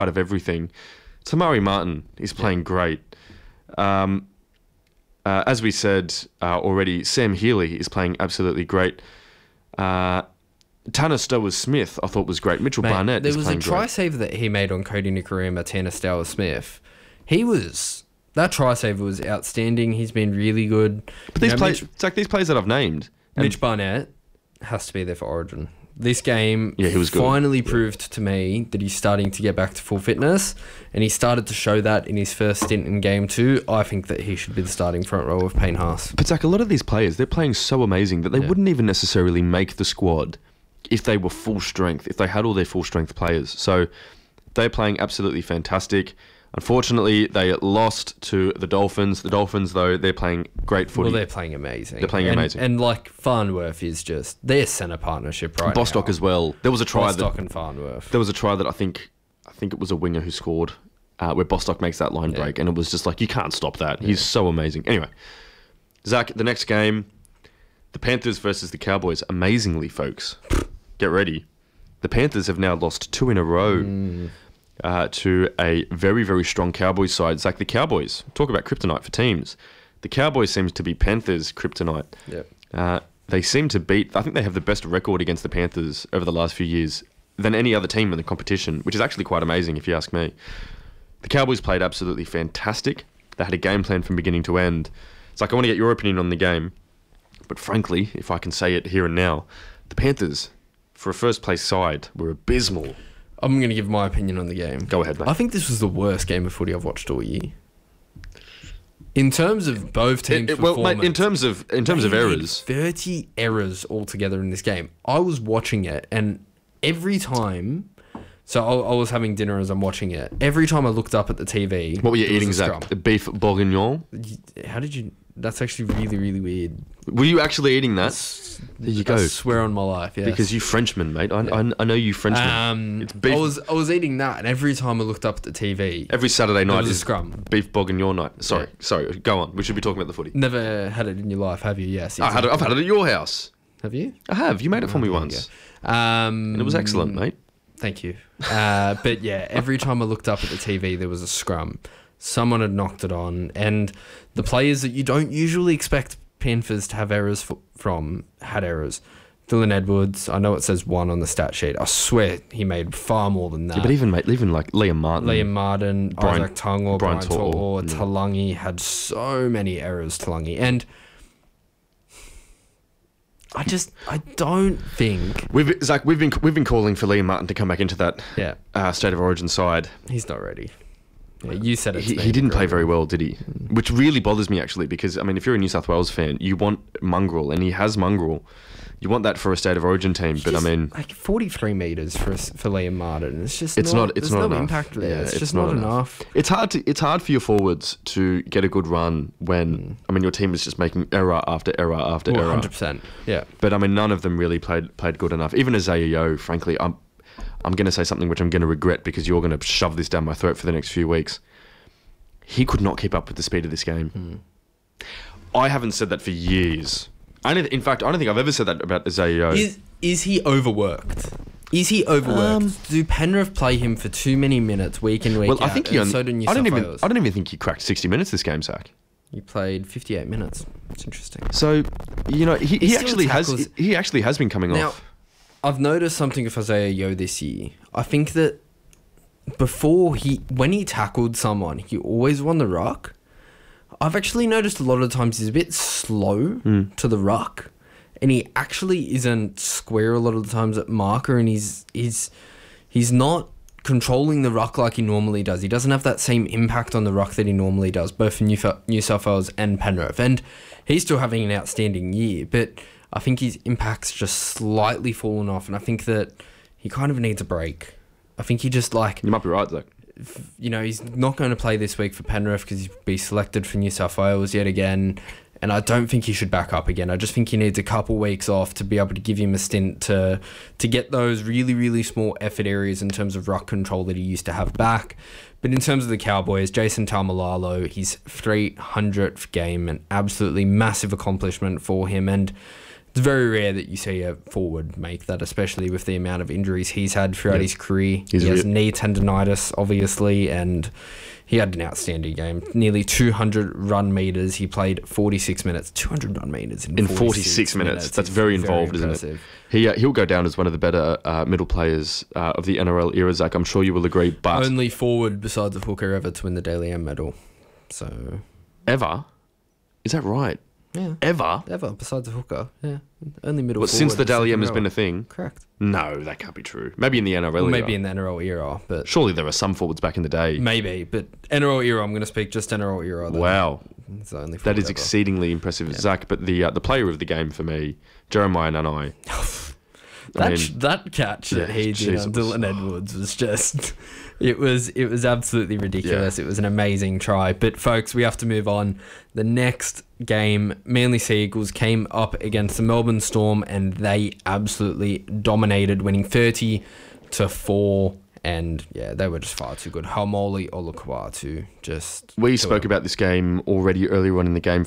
out of everything. Tamari Martin is playing great. As we said already, Sam Healy is playing absolutely great. Tanner Stowers-Smith, I thought was great. Mitchell Barnett is playing great. There was a try save that he made on Cody Nikorima, Tanner Stowers-Smith. That try saver was outstanding. He's been really good. But these players, it's like these players that I've named. Mitch Barnett has to be there for Origin. This game he was finally proved to me that he's starting to get back to full fitness, and he started to show that in his first stint in Game 2. I think that he should be the starting front row of Payne Haas. But Zach, a lot of these players, they're playing so amazing that they wouldn't even necessarily make the squad if they were full strength, if they had all their full strength players. So they're playing absolutely fantastic. Unfortunately, they lost to the Dolphins. The Dolphins, though, they're playing great footy. Well, they're playing amazing. They're playing amazing. And like, Farnworth is just their centre partnership right Bostock now. as well. There was a try Bostock and Farnworth. There was a try that I think it was a winger who scored, where Bostock makes that line break, and it was just like, you can't stop that. He's so amazing. Anyway, Zach, the next game, the Panthers versus the Cowboys. Amazingly, folks, get ready. The Panthers have now lost 2 in a row. To a very, very strong Cowboys side. It's like the Cowboys. Talk about kryptonite for teams. The Cowboys seems to be Panthers' kryptonite. Yep. They seem to beat... I think they have the best record against the Panthers over the last few years than any other team in the competition, which is actually quite amazing if you ask me. The Cowboys played absolutely fantastic. They had a game plan from beginning to end. It's like, I want to get your opinion on the game. But frankly, if I can say it here and now, the Panthers, for a first-place side, were abysmal. I'm going to give my opinion on the game. Go ahead, mate. I think this was the worst game of footy I've watched all year. In terms of both teams' performance... Well, mate, in terms of errors... 30 errors altogether in this game. I was watching it, and every time... So I was having dinner as I'm watching it. Every time I looked up at the TV... What were you eating, Zach? The beef bourguignon? How did you... That's actually really, really weird. Were you actually eating that? There you go. I swear on my life, yes. Because you Frenchmen, mate. I know you Frenchmen. It's beef. I was eating that, and every time I looked up at the TV... Every Saturday night is is scrum. Beef bourguignon night. Sorry, go on. We should be talking about the footy. Never had it in your life, have you? Yes. I've had it at your house. Have you? I have. You made it for me once. And it was excellent, mate. Thank you. But yeah, every time I looked up at the TV, there was a scrum. Someone had knocked it on, and the players that you don't usually expect Panthers to have errors from had errors. Dylan Edwards, I know it says 1 on the stat sheet. I swear he made far more than that. Yeah, but even like Liam Martin, Isaac Tungo, Brian To'o, Talangi had so many errors. Talangi, and I don't think we've been calling for Liam Martin to come back into that State of Origin side. He's not ready. Yeah, you said it. He didn't play very well, did he? Which really bothers me, actually, because, I mean, if you're a New South Wales fan, you want mongrel, and he has mongrel. You want that for a State of Origin team, but I mean... Like 43 metres for Liam Martin. It's not no enough. Impact there. Yeah, it's just not enough. It's hard for your forwards to get a good run when, I mean, your team is just making error after error after error. 100%, yeah. But, I mean, none of them really played good enough. Even Isaiah Yeo, frankly, I'm going to say something which I'm going to regret because you're going to shove this down my throat for the next few weeks. He could not keep up with the speed of this game. I haven't said that for years. In fact, I don't think I've ever said that about Isaiah Yeo. Is he overworked? Do Penrith play him for too many minutes week in, week out? I think so do New South Wales. I don't even think he cracked 60 minutes this game, Zach. He played 58 minutes. It's interesting. So, he actually has been coming off. I've noticed something with Isaiah Yeo this year. I think that when he tackled someone, he always won the ruck. I've actually noticed a lot of times he's a bit slow to the ruck, and he actually isn't square a lot of the times at marker, and he's not controlling the ruck like he normally does. He doesn't have that same impact on the ruck that he normally does, both for New South Wales and Penrith. And he's still having an outstanding year, but I think his impact's just slightly fallen off, and I think that he kind of needs a break. I think he just You might be right, Zach. He's not going to play this week for Penrith because he'll be selected for New South Wales yet again, and I don't think he should back up again. I just think he needs a couple weeks off to be able to give him a stint to get those really, really small effort areas in terms of ruck control that he used to have back. But in terms of the Cowboys, Jason Taumalolo, his 300th game, an absolutely massive accomplishment for him, and It's very rare that you see a forward make that, especially with the amount of injuries he's had throughout his career. He has knee tendonitis, obviously, and he had an outstanding game. Nearly 200 run meters. He played 46 minutes. 200 run meters in 46 minutes. That's very involved, isn't it? He'll go down as one of the better middle players of the NRL era, Zach. I'm sure you will agree. But only forward besides the hooker ever to win the Dally M medal. So ever? Is that right? Yeah. Ever besides the hooker. Yeah. Only middle. But since the Dally M has been a thing. Correct. No, that can't be true. Maybe in the NRL era. Maybe in the NRL era, but surely there were some forwards back in the day. Maybe, but NRL era. I'm going to speak just NRL era. Wow. It's the only that is exceedingly impressive, Zach. But the player of the game for me, Jeremiah Nanai. That catch that he did on Dylan Edwards was just... It was absolutely ridiculous. Yeah. It was an amazing try. But, folks, we have to move on. The next game, Manly Sea Eagles came up against the Melbourne Storm, and they absolutely dominated, winning 30-4. And, yeah, they were just far too good. Haumole Olakau'atu just... We spoke about this game already earlier on in the game,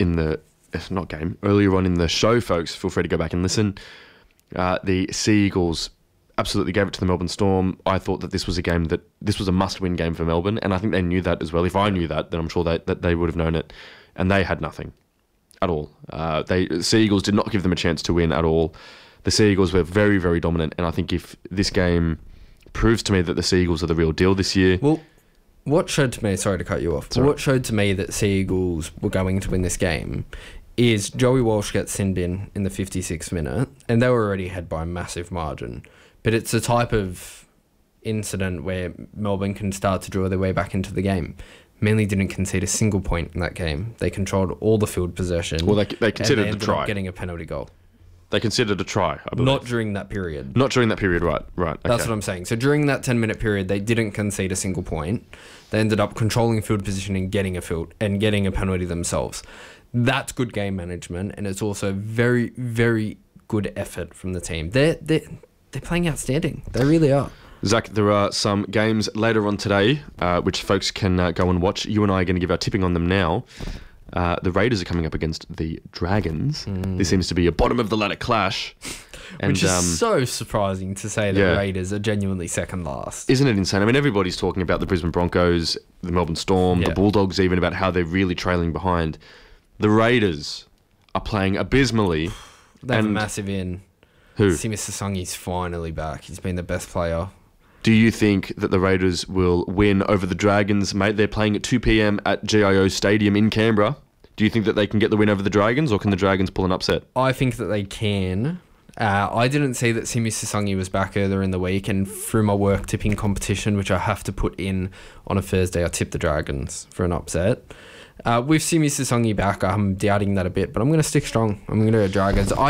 earlier on in the show, folks. Feel free to go back and listen. The Sea Eagles absolutely gave it to the Melbourne Storm. I thought that this was a must-win game for Melbourne, and I think they knew that as well. If I knew that, then I'm sure that they would have known it, and they had nothing at all. Sea Eagles did not give them a chance to win at all. The Sea Eagles were very, very dominant, and I think if this game proves to me that the Sea Eagles are the real deal this year... Well, what showed to me... Sorry to cut you off. But what showed to me that Sea Eagles were going to win this game is Joey Walsh gets sinned in the 56th minute, and they were already ahead by a massive margin. But it's a type of incident where Melbourne can start to draw their way back into the game. Manly didn't concede a single point in that game. They controlled all the field possession. Well, they considered a try. Getting a penalty goal. They considered a try, I believe. Not during that period. Not during that period, right. Okay. That's what I'm saying. So during that 10-minute period, they didn't concede a single point. They ended up controlling field position and getting a penalty themselves. That's good game management, and it's also very, very good effort from the team. They're playing outstanding. They really are. Zach, there are some games later on today, which folks can go and watch. You and I are going to give our tipping on them now. The Raiders are coming up against the Dragons. This seems to be a bottom-of-the-ladder clash. Which is so surprising to say that Raiders are genuinely second last. Isn't it insane? I mean, everybody's talking about the Brisbane Broncos, the Melbourne Storm, the Bulldogs even, about how they're really trailing behind. The Raiders are playing abysmally. They have a massive in. Who? Simi Sasangi's finally back. He's been the best player. Do you think that the Raiders will win over the Dragons, mate? They're playing at 2 p.m. at GIO Stadium in Canberra. Do you think that they can get the win over the Dragons, or can the Dragons pull an upset? I think that they can. I didn't see that Simi Sasangi was back earlier in the week, and through my work tipping competition, which I have to put in on a Thursday, I tipped the Dragons for an upset. With Simi Sasangi back, I'm doubting that a bit, but I'm going to stick strong. I'm going to go Dragons. I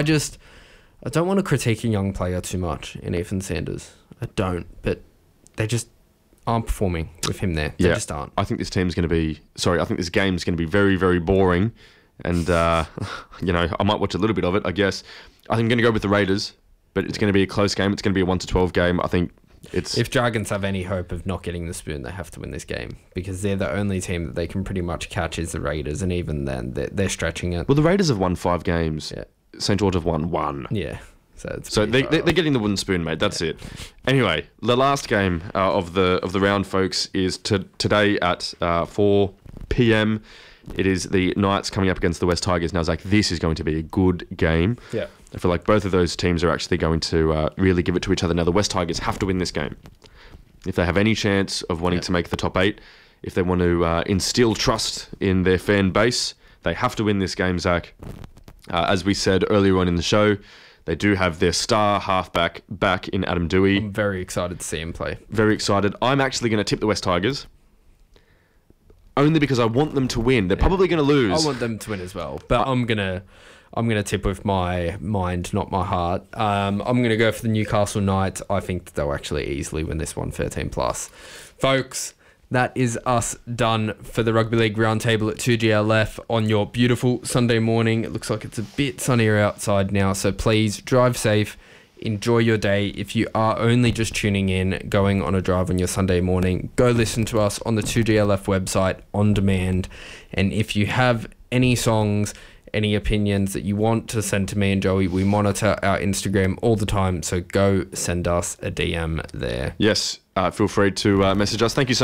don't want to critique a young player too much in Ethan Sanders. I don't, but they just aren't performing with him there. They just aren't. I think this game's going to be very, very boring. And, I might watch a little bit of it, I guess. I think I'm going to go with the Raiders, but it's going to be a close game. It's going to be a 1-12 game. I think if Dragons have any hope of not getting the spoon, they have to win this game, because they're the only team that they can pretty much catch is the Raiders, and even then, they're stretching it. Well, the Raiders have won 5 games. Yeah. St. George have won 1. Yeah. So they're getting the wooden spoon, mate. That's it. Anyway, the last game of the round, folks, is today at 4 p.m. It is the Knights coming up against the West Tigers. Now, Zach, this is going to be a good game. Yeah. I feel like both of those teams are actually going to really give it to each other. Now, the West Tigers have to win this game. If they have any chance of wanting to make the top 8, if they want to instill trust in their fan base, they have to win this game, Zach. As we said earlier on in the show, they do have their star halfback back in Adam Doueihi. I'm very excited to see him play. Very excited. I'm actually going to tip the West Tigers. Only because I want them to win. They're probably going to lose. I want them to win as well. But I'm gonna tip with my mind, not my heart. I'm gonna go for the Newcastle Knights. I think that they'll actually easily win this one, 13+. Folks, that is us done for the Rugby League Roundtable at 2GLF on your beautiful Sunday morning. It looks like it's a bit sunnier outside now, so please drive safe. Enjoy your day. If you are only just tuning in, going on a drive on your Sunday morning, go listen to us on the 2GLF website on demand. And if you have any songs, any opinions that you want to send to me and Joey. We monitor our Instagram all the time, so go send us a DM there. Yes, feel free to message us. Thank you so